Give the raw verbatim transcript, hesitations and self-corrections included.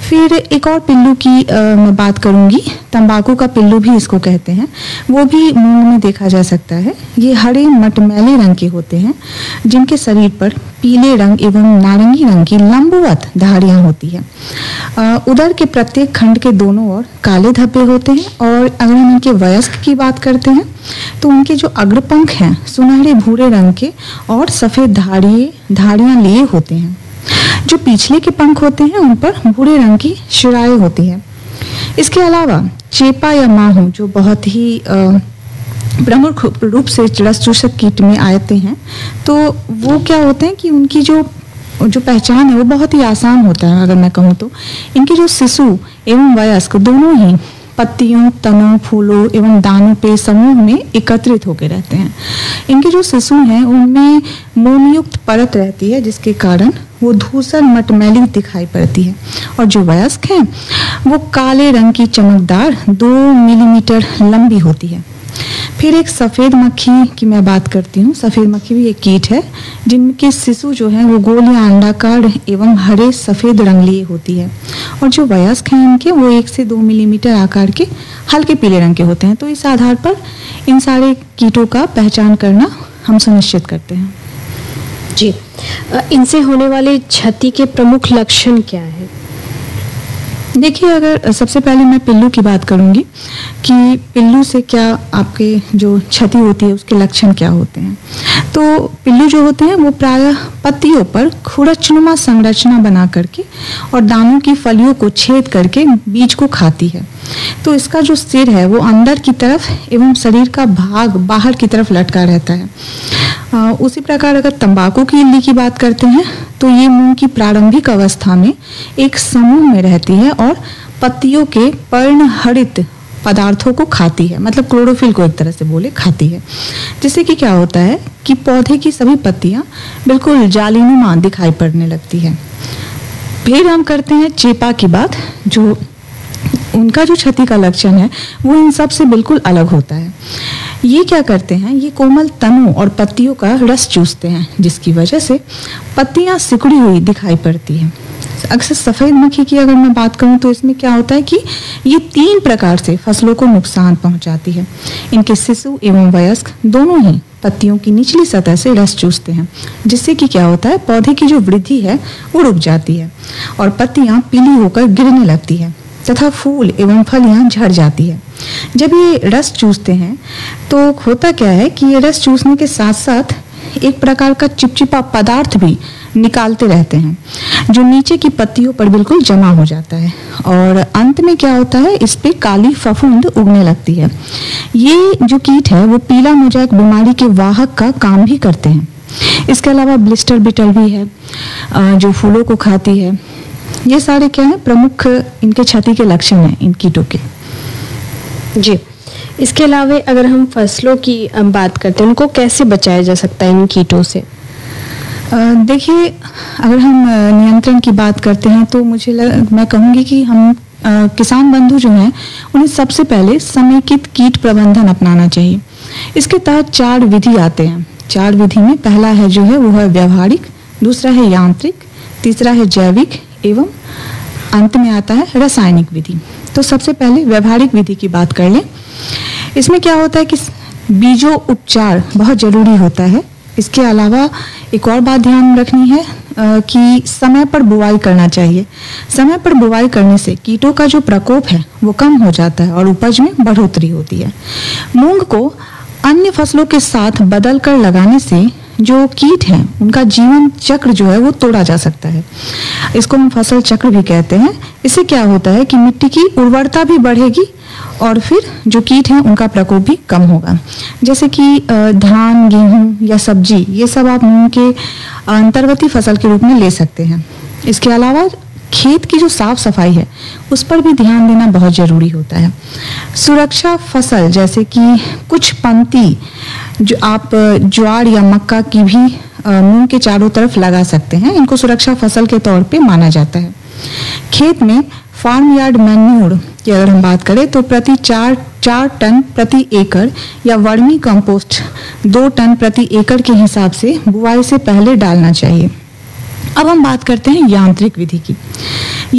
फिर एक और पिल्लू की अ, मैं बात करूंगी, तंबाकू का पिल्लू भी इसको कहते हैं। वो भी मूंग में देखा जा सकता है। ये हरे मटमैले रंग के होते हैं, जिनके शरीर पर पीले रंग एवं नारंगी रंग की लंबवत धारियां होती है। अ, उदर के प्रत्येक खंड के दोनों ओर काले धब्बे होते हैं। और अगर हम इनके वयस्क की बात करते हैं तो उनके जो अग्रपंख हैं सुनहरे भूरे रंग के और सफेद धारिये धारियां लिए होते हैं। जो पिछले के पंख होते हैं उन पर भूरे रंग की शिराएं होती है। इसके अलावा चेपा या माहू, जो बहुत ही अ, प्रमुख रूप से रस चूसक कीट में आते हैं, तो वो क्या होते हैं कि उनकी जो जो पहचान है वो बहुत ही आसान होता है। अगर मैं कहूँ तो इनके जो शिशु एवं वयस्क दोनों ही पत्तियों, तनों, फूलों एवं दानों पे समूह में एकत्रित होकर रहते हैं। इनके जो शिशु हैं उनमें मोमयुक्त परत रहती है, जिसके कारण वो धूसर मटमैली दिखाई पड़ती है। और जो वयस्क हैं वो काले रंग की चमकदार दो मिलीमीटर लंबी होती है। फिर एक सफ़ेद मक्खी की मैं बात करती हूँ। सफ़ेद मक्खी भी एक कीट है, जिनके शिशु जो हैं वो गोल या अंडाकार एवं हरे सफ़ेद रंग लिए होती है। और जो वयस्क हैं इनके वो एक से दो मिलीमीटर आकार के हल्के पीले रंग के होते हैं। तो इस आधार पर इन सारे कीटों का पहचान करना हम सुनिश्चित करते हैं। जी, अ, इनसे होने वाली क्षति के प्रमुख लक्षण क्या है? देखिए, अगर सबसे पहले मैं पिल्लू की बात करूंगी कि पिल्लू से क्या आपके जो क्षति होती है उसके लक्षण क्या होते हैं। तो पिल्लू जो होते हैं वो प्रायः पत्तियों पर खुरचनुमा संरचना बना करके और दानों की फलियों को छेद करके बीज को खाती है। तो इसका जो सिर है वो अंदर की तरफ एवं शरीर का भाग बाहर की तरफ लटका रहता है। आ, उसी प्रकार अगर तंबाकू की इल्ली की बात करते हैं तो ये मूंग की प्रारंभिक अवस्था में एक समूह में रहती है और पत्तियों के पर्णहरित पदार्थों को खाती है, मतलब क्लोरोफिल को एक तरह से बोले खाती है। जिससे कि क्या होता है कि पौधे की सभी पत्तियां बिल्कुल जालीनुमा दिखाई पड़ने लगती है। फिर हम करते हैं चेपा की बात, जो उनका जो क्षति का लक्षण है वो इन सब से बिल्कुल अलग होता है। ये क्या करते हैं, ये कोमल तनों और पत्तियों का रस चूसते हैं, जिसकी वजह से पत्तियां सिकुड़ी हुई दिखाई पड़ती हैं। अक्सर सफ़ेद मक्खी की अगर मैं बात करूं तो इसमें क्या होता है कि ये तीन प्रकार से फसलों को नुकसान पहुंचाती है। इनके शिशु एवं वयस्क दोनों ही पत्तियों की निचली सतह से रस चूसते हैं, जिससे कि क्या होता है पौधे की जो वृद्धि है वो रुक जाती है और पत्तियां पीली होकर गिरने लगती है तथा फूल एवं फलियां झड़ जाती है। जब ये रस चूसते हैं तो होता क्या है कि ये रस चूसने के साथ साथ एक प्रकार का चिपचिपा पदार्थ भी निकालते रहते हैं, जो नीचे की पत्तियों पर बिल्कुल जमा हो जाता है और अंत में क्या होता है, इस पे काली फफूंद उगने लगती है। ये जो कीट है वो पीला मोजाइक बीमारी के वाहक का काम भी करते हैं। इसके अलावा ब्लिस्टर बीटल भी है जो फूलों को खाती है। ये सारे क्या है प्रमुख इनके क्षति के लक्षण हैं इन कीटों के। जी, इसके अलावा अगर हम फसलों की बात करते हैं, उनको कैसे बचाया जा सकता है इन कीटों से? देखिए, अगर हम नियंत्रण की बात करते हैं तो मुझे लग, मैं कहूँगी कि हम आ, किसान बंधु जो हैं उन्हें सबसे पहले समेकित कीट प्रबंधन अपनाना चाहिए। इसके तहत चार विधि आते हैं। चार विधि में पहला है जो है वो है व्यवहारिक, दूसरा है यांत्रिक, तीसरा है जैविक एवं अंत में आता है रासायनिक विधि। तो सबसे पहले व्यवहारिक विधि की बात कर लें। इसमें क्या होता है कि बीजों उपचार बहुत जरूरी होता है। इसके अलावा एक और बात ध्यान रखनी है आ, कि समय पर बुवाई करना चाहिए। समय पर बुवाई करने से कीटों का जो प्रकोप है वो कम हो जाता है और उपज में बढ़ोतरी होती है। मूंग को अन्य फसलों के साथ बदल कर लगाने से जो कीट हैं उनका जीवन चक्र जो है वो तोड़ा जा सकता है। इसको हम फसल चक्र भी कहते हैं। इससे क्या होता है कि मिट्टी की उर्वरता भी बढ़ेगी और फिर जो कीट हैं उनका प्रकोप भी कम होगा। जैसे कि धान, गेहूं या सब्जी, ये सब आप मूंग के अंतर्वर्ती फसल के रूप में ले सकते हैं। इसके अलावा खेत की जो साफ सफाई है उस पर भी ध्यान देना बहुत जरूरी होता है। सुरक्षा फसल जैसे कि कुछ पंक्ति जो आप ज्वार या मक्का की भी मूंग के चारों तरफ लगा सकते हैं। इनको सुरक्षा फसल के तौर पे माना जाता है। खेत में फार्म यार्ड मैन्यूर की अगर हम बात करें तो प्रति चार चार टन प्रति एकड़ या वर्मी कंपोस्ट दो टन प्रति एकड़ के हिसाब से बुआई से पहले डालना चाहिए। अब हम बात करते हैं यांत्रिक विधि की।